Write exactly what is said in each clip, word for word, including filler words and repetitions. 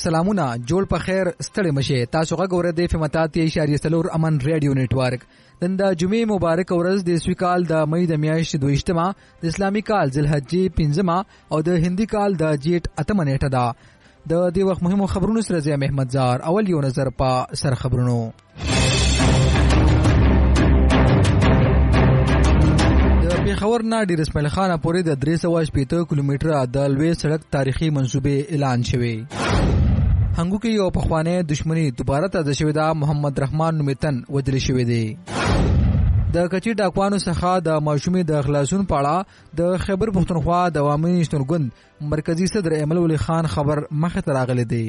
سلامونه جوړ په خیر ستړي مشه تاسو غوړې د فمتات اشاریه سلور امن ریډیو نیټورک نن د جمعې مبارک ورځ د سوي کال د مې د میاشتې دویشتمه د اسلامي کال ذوالحجې پنځمه او د هندي کال د جیټ اتمه نیټه ده د دې وخت مهمو خبرونو سره زه محمد زار اول یو نظر په سر خبرونو پیښور نه ډیر اسماعیل خان پورې د درې سوه شپېته کیلومتره د لوی سړک تاریخي منصوبې اعلان شوی هنګو کې یو پخوانی دښمنی دوباره تازه شوې ده محمد رحمان نومیتن وجل شوی دی د کچې ډاکوانو څخه د ماشومې د خلاصون پاړه د خیبر پښتونخوا د عوامي شتونګوند مرکزی صدر ایمل ولی خان خبر مخه ته راغلی دی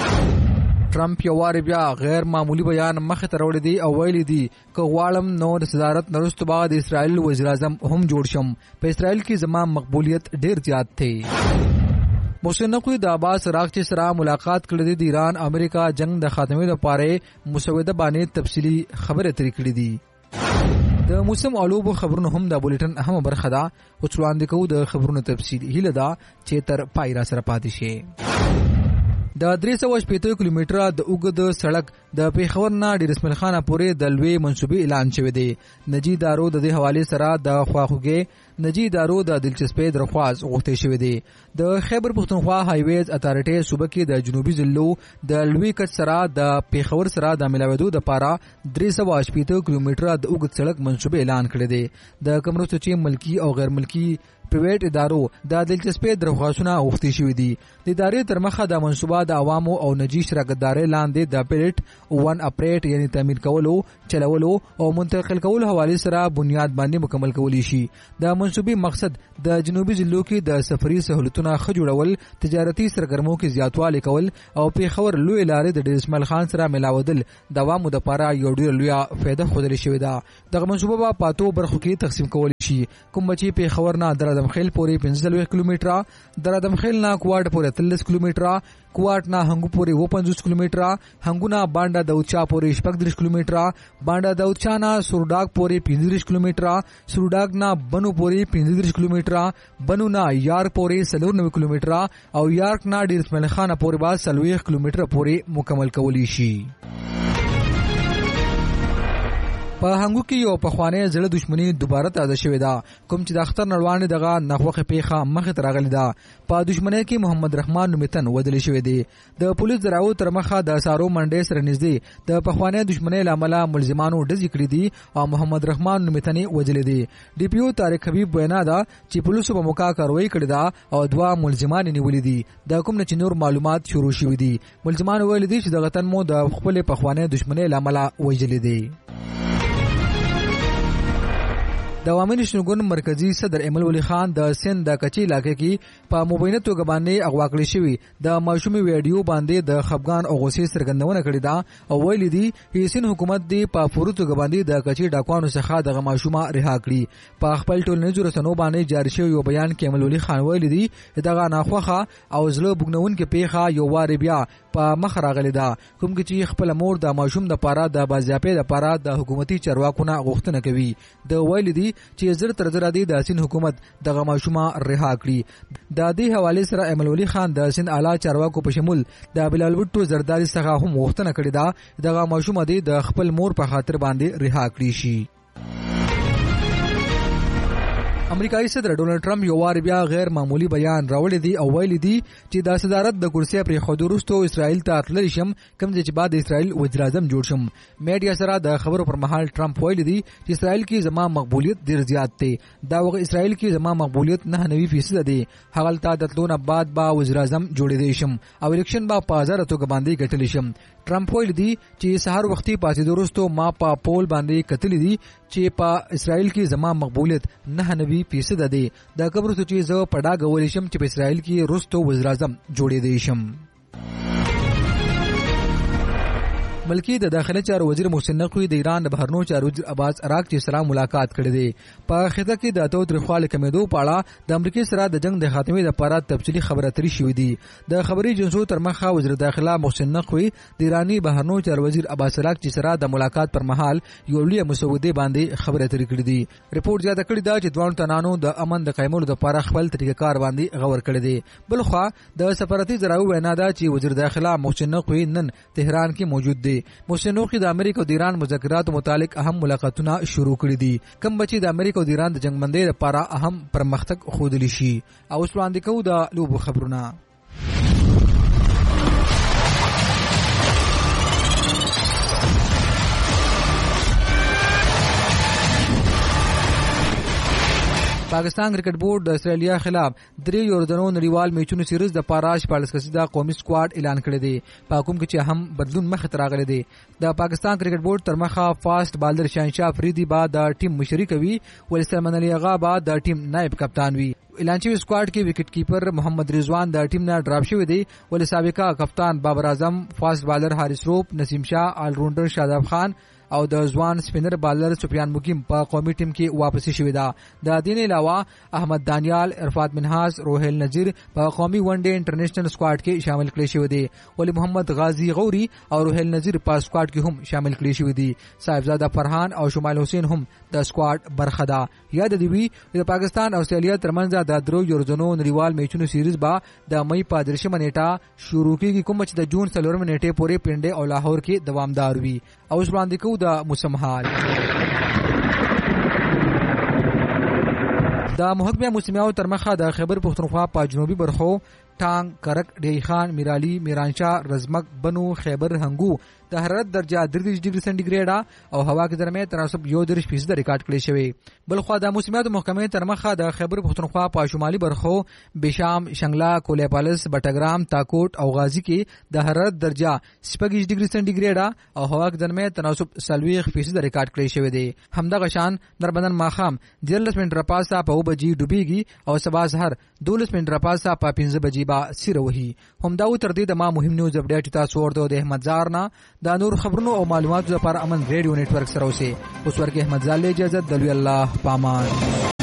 ټرمپ یو وار بیا غیر معمولی بیان مخه ته راوړی دی او ویلي دی که غواړم نو د صدارت نرستو بعد اسرائیل وزیر اعظم هم جوړ شم په اسرائیل کې زما مقبولیت ډیر زیات دی محسن نقوی د عباس راغچی سره ملاقات کړی دی د ایران امریکا جنگ د خاتمې لپاره مسوده باندې تفصیلی خبره ترې کړې دي د موسم علوب خبرونه هم د بولیټن اهم برخه ده او وړاندې کوو د خبرونو تفصیل هله ده چې تر پای را سره پاتې شي د درې سوه شپېته کیلومتره د اوږد سړک د پیښور نه ډیر اسماعیل خان پورې د لوی منصوبې اعلان شوی دی نجی دارو د دې حواله سره د خواخوږي نجی دارو د دلچسپۍ درخواست غوښتل شوی دی د خیبر پښتونخوا هایویز اتارټي صوبه کې د جنوبي ضلعو د لوی کچ سره د پیښور سره د ملاویدو د پاره درې سوه شپېته کیلومتره د اوږد سړک منصوبې اعلان کړی دی د کمرو چې ملکی او غیر ملکی پرایویټ ادارو د دلچسپۍ درخواستونه غوښتل شوی دي د ادارې تر مخه د منصوبه د عوامو او نجی شراکتداري لاندې د پیلټ ون اپریټ یعنی تامین کولو چلولو او منتقل کولو حواله سره بنیاد باندې مکمل کولی شي د منصوبې مقصد د جنوبي ضلعو کې د سفري سہولتونو ښه جوړول تجارتي سرګرمو کې زیاتوالی کول او پیښور لوی لارې د ډیر اسماعیل خان سره ملاودل د عوامو لپاره یو ډیر لوی فائدہ خوده شوی ده دغه منصوبه په پاتو برخو کې تقسیم کول شي کوم چې پیښور نه درادم خیل پورې پنځه سوه کیلومتره درادم خیل نه کوټ پورې اتلس کیلومتره کوټ نه هنګو پورې و پنځوس کیلومتره هنګو نه بانډا دوچا پورې شپږ دېرش کیلومتره بانډا دوچا نه سورډاګ پورې پنځه دېرش کیلومتره سورډاګ نه بنو پورې پنځه دېرش کیلومتره بنو نه یارک پورې څلور نوي کیلومتره او یارک نه ډیر اسماعیل خان پورې با څلوېښت کیلومتره پورې مکمل کولی شي په هنګو کې یو پخوانی زړه دښمنی دوباره تازه شوې ده کوم چې د اختر نړوانې دغه نخوخه پیخه مخه ته راغلی ده په دښمنۍ کې محمد رحمان نومیتن وجل شوی دی د پولیس دراو تر مخه د سارو منډې سره نږدې د پخوانی دښمنۍ لامل ملزمانو ډزې کړې دي او محمد رحمان نومیتن وجل دی ډي پی او طارق حبیب وینا ده چې پولیسو په موقع کاروایی کړې ده او دوا ملزمان نیولې دي د کوم نه نور معلومات شروع شوې دي ملزمان ویل دي چې دغه تن مو د خپل پخوانی دښمنۍ لامل وجل دي د عوامي شتونګوند مرکزی صدر ایمل ولی خان د سند د کچې علاقې کې په مبینه توګه باندې اغوا کړی شوی د ماشومي ویډیو باندې د خفګان او غوسې څرګندونه کړې ده او ویل دي چې سین حکومت دی په فوري توګه باندې د کچې ډاکوانو څخه د ماشومه رها کړي په خپل ټولنیزو رسنیو باندې جاری شوی یو بیان کې ایمل ولی خان ویل دي دغه ناخوخه او زړه بګنون کې پیخه یو وار بیا په مخ راغلی ده کوم چې خپل مور د ماشوم د پاره د بازیاپې د پاره د حکومتي چارواکو نه غوښتنه کوي د ویل دي چې زر تر زر دی د سین حکومت دغه ماشومه رها کړي د دې حواله سره ایمل ولی خان د سین اعلی چارواکو په شمول د بلال بوټو زرداری څخه هم غوښتنه کړې ده دغه ماشومه دی د خپل مور په خاطر باندې رها کړي شي امریکایي صدر ډونالد ټرمپ یو وار بیا غیر معمولی بیان راوړی دی او ویلي دی چې د صدارت د کرسي پر خودو وروسته اسرائیل ته تللی شم کوم چې بعد اسرائیل وزیر اعظم جوړ شم میډیا سره د خبرو پر مهال ټرمپ ویلي دی چې اسرائیل کې زما مقبولیت ډیر زیات دی دا وغه اسرائیل کې زما مقبولیت نه نوي فیصد دی هغه ته د تلون بعد با وزیر اعظم جوړېدی شم او الیکشن با په ازاده توګه باندې ګټلی شم ټرمپ ویلي دی چې سحر وختي پاتې وروسته ما په پول باندې کتلی دی چې په اسرائیل کې زما مقبولیت نه نوي فیصد دی دا خبره چې زه پډا غوړې شم چې په اسرائیل کې روستو وزیر اعظم جوړې دی شم ملکی د داخله چارو وزیر محسن نقوی د ایران د بهرنیو چارو وزیر عباس عراقچي سره ملاقات کړې ده. په خطه کې د اتو تاریخوالې کمیدو په اړه د امریکای سره د جنگ د خاتمې لپاره تفصیلي خبرې اترې شوې دي. د خبري جنسو ترمخه وزیر داخله محسن نقوی د ایرانی بهرنیو چارو وزیر عباس عراقچي سره د ملاقات پر مهال یو لوی مسوده باندې خبرې اترې کړې دي. ریپورت زیاته کړې ده چې دوه تنانو د امن د قائمولو لپاره خپل طریقې کار باندې غور کړی دی. بلخوا د سفارتي ذرایعو وینا ده چې وزیر داخله محسن نقوی نن تهران کې موجود دی. محسن نقوی د امریکا او د ایران مذاکراتو متعلق اهم ملاقاتونه شروع کړي دي، کوم چې د امریکا او د ایران د جنگمندۍ لپاره اهم پرمختګ ښودلی شي. او اوس وړاندې کوو د لوبو خبرونه. پاکستان کرکټ بورډ د استرالیا خلاف درې یوردنو نړیوال میچونو سیریز د پاراش پالیس کسیدا قومي سکواډ اعلان کړی دی. په کوم کې چې هم بدلون مخ ته راغلی دی. د پاکستان کرکټ بورډ تر مخه فاست بالر شاهنشاه افریدي بعد د ټیم مشري کوي، ول سلمان علي اغا بعد د ټیم نائب کپتان وي. اعلان شوی سکواډ کې وکټ کیپر محمد رضوان د ټیم نه ډراپ شوی دی، ول سابقه کپتان بابر اعظم، فاست بالر حارث روپ، نسیم شاه، آل راونډر شاداب خان او د ځوان سپینر بالر سفیان مقیم په قومي ټیم کې واپسی شوی دا. د دین علاوه احمد دانیال، عرفات منهاس، روهیل نذیر په قومي ون ډے انټرنیشنل سکواډ کې شامل کړي شوی دي. ولی محمد غازی غوري او روهیل نذیر په سکواډ کې هم شامل کړي شوی دي. صاحبزاده فرحان او شمال حسین هم د سکواډ برخه ده. یاد دی وی د پاکستان او استرالیا ترمنځ د درو یورزونو نړیوال میچونو سیریز با د مئی په درشمه نیټه شروع کیږي، کوم چې د جون څلورمه نیټه پورې پنډه او لاهور کې دوامدار وي. او اوس وړاندې کوو د موسم حال. د محکمه موسمیاو ترمخه د خیبر پختونخوا په جنوبي برخو ټانګ، کرک، ډیری خان، میرالي، میرانشاه، رزمک، بنو، خیبر، هنګو د حرارت درجه درې ډیګري سنټیګریډ او هوا کې درمه تناسب یو درش فیصد ریکارډ کړی شوی. بلخوا د موسمیات محکمه ترمخه د خیبر پختونخوا په شمالي برخو بشام، شنگلا، کولیپالس، بټګرام، تاکوټ او غازی کې د حرارت درجه شپږ ډیګري سنټیګریډ او هوا کې درمه تناسب سلويخ فیصد ریکارډ کړی شوی دی. همدغه شان دربندن ماخام دیرلس منټ رپاسا په وبجی ډوبېږي او سبا سحر دولس منټ رپاسا په پنځه بجې با سیره وهي. همدا و تر دې د ما مهم نیوز اپډیټ تاسو ورته د احمد زار نه د نور خبرونو او معلوماتو لپاره امن ریډیو نتورک سره اوسئ. اوس ورکه احمد زال اجازه د الله پامان.